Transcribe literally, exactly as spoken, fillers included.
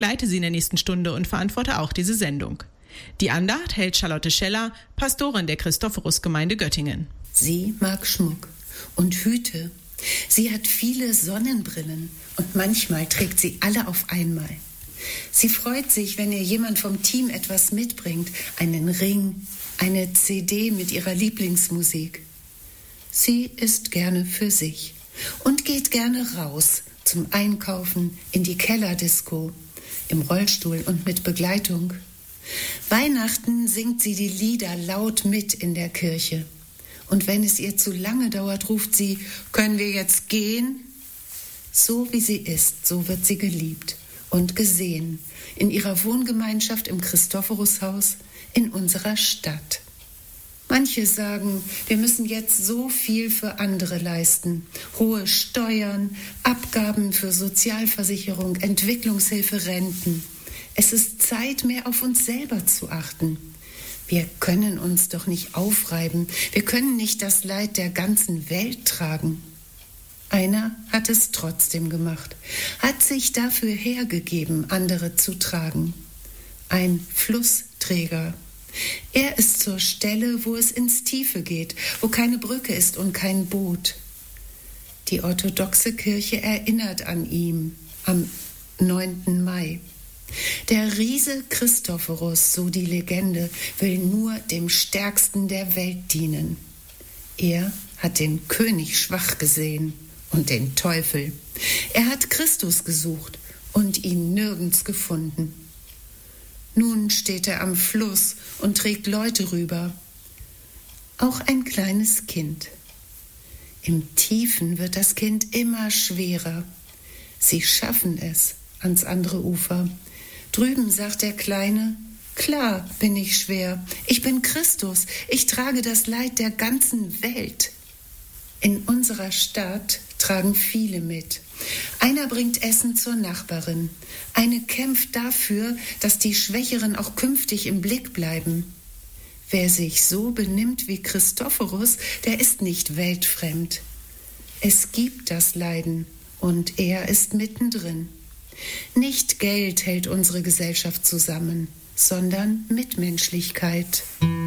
leite sie in der nächsten Stunde und verantworte auch diese Sendung. Die Andacht hält Charlotte Scheller, Pastorin der Christophorus-Gemeinde Göttingen. Sie mag Schmuck und Hüte. Sie hat viele Sonnenbrillen und manchmal trägt sie alle auf einmal. Sie freut sich, wenn ihr jemand vom Team etwas mitbringt, einen Ring, eine C D mit ihrer Lieblingsmusik. Sie ist gerne für sich und geht gerne raus zum Einkaufen, in die Kellerdisco, im Rollstuhl und mit Begleitung. Weihnachten singt sie die Lieder laut mit in der Kirche. Und wenn es ihr zu lange dauert, ruft sie, können wir jetzt gehen? So wie sie ist, so wird sie geliebt und gesehen in ihrer Wohngemeinschaft im Christophorushaus in unserer Stadt. Manche sagen, wir müssen jetzt so viel für andere leisten. Hohe Steuern, Abgaben für Sozialversicherung, Entwicklungshilfe, Renten. Es ist Zeit, mehr auf uns selber zu achten. Wir können uns doch nicht aufreiben. Wir können nicht das Leid der ganzen Welt tragen. Einer hat es trotzdem gemacht, hat sich dafür hergegeben, andere zu tragen. Ein Flussträger. Er ist zur Stelle, wo es ins Tiefe geht, wo keine Brücke ist und kein Boot. Die orthodoxe Kirche erinnert an ihn am neunten Mai. Der Riese Christophorus, so die Legende, will nur dem Stärksten der Welt dienen. Er hat den König schwach gesehen und den Teufel. Er hat Christus gesucht und ihn nirgends gefunden. Nun steht er am Fluss und trägt Leute rüber. Auch ein kleines Kind. Im Tiefen wird das Kind immer schwerer. Sie schaffen es ans andere Ufer. Drüben sagt der Kleine, klar bin ich schwer. Ich bin Christus. Ich trage das Leid der ganzen Welt. In unserer Stadt tragen viele mit. Einer bringt Essen zur Nachbarin. Eine kämpft dafür, dass die Schwächeren auch künftig im Blick bleiben. Wer sich so benimmt wie Christophorus, der ist nicht weltfremd. Es gibt das Leiden und er ist mittendrin. Nicht Geld hält unsere Gesellschaft zusammen, sondern Mitmenschlichkeit.